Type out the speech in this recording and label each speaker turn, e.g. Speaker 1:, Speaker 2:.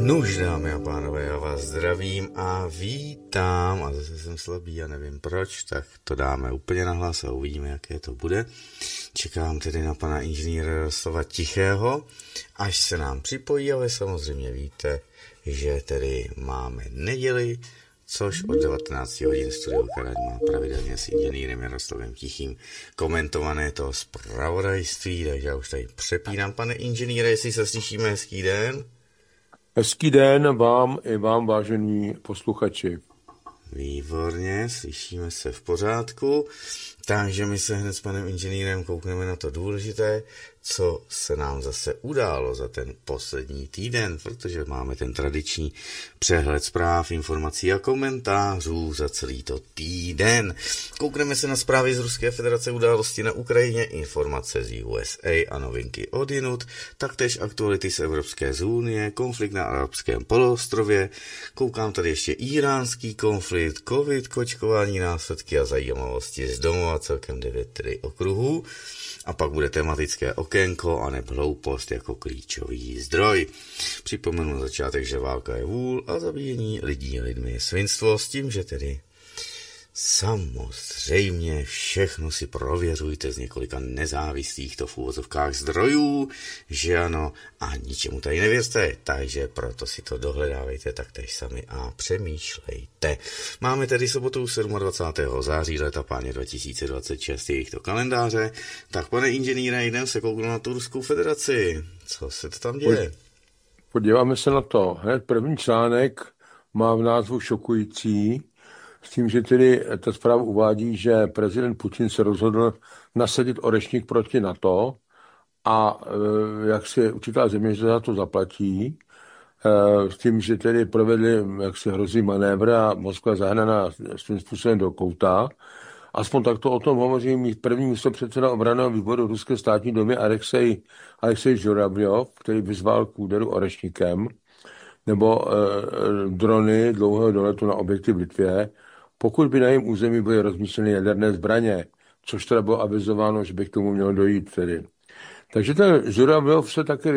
Speaker 1: Nuž, dámy a pánové, já vás zdravím a vítám, a zase jsem slabý a nevím proč, tak to dáme úplně nahlas a uvidíme, jaké to bude. Čekám tedy na pana inženýra Jaroslava Tichého, až se nám připojí, ale samozřejmě víte, že tedy máme neděli, což od 19 hodin Studio Karaň má pravidelně s inženýrem Jaroslavem Tichým komentované to zpravodajství, takže já už tady přepínám. Pane inženýre, jestli se slyšíme, hezký den.
Speaker 2: Hezký den vám i vám, vážení posluchači.
Speaker 1: Výborně, slyšíme se v pořádku, takže my se hned s panem inženýrem koukneme na to důležité, co se nám zase událo za ten poslední týden, protože máme ten tradiční přehled zpráv, informací a komentářů za celý to týden. Koukneme se na zprávy z Ruské federace, události na Ukrajině, informace z USA a novinky odjinud, taktéž aktuality z Evropské unie, konflikt na arabském poloostrově, koukám tady ještě iránský konflikt, covid, kočkování, následky a zajímavosti z domova, celkem 9 tedy okruhů. A pak bude tematické okénko a nebo hloupost jako klíčový zdroj. Připomenu na začátek, že válka je vůl a zabíjení lidí lidmi je svinstvo, s tím, že tedy samozřejmě všechno si prověřujte z několika nezávislých to v úvozovkách zdrojů, že ano, a ničemu tady nevěřte, takže proto si to dohledávejte taktéž sami a přemýšlejte. Máme tedy sobotu 27. září leta páně 2026, jejich to kalendáře, tak pane inženýre, jdem se kouknout na tu Ruskou federaci. Co se to tam děje?
Speaker 2: Podíváme se na to. Hned první článek má v názvu šokující, s tím, že tedy ta zpráva uvádí, že prezident Putin se rozhodl nasadit orešník proti NATO a jak si určitá země, že za to zaplatí, s tím, že tedy provedli jaksi hrozí manévr a Moskva zahnaná svým způsobem do kouta. Aspoň takto o tom hovoří první místopředseda obranného výboru Ruské státní dumy Alexej Žuravljov, který vyzval k úderu orešníkem, nebo drony dlouhého doletu na objekty v Litvě, pokud by na jejím území byly rozmístěny jaderné zbraně, což teda bylo avizováno, že by k tomu mělo dojít tedy. Takže ten Žuravljov se taky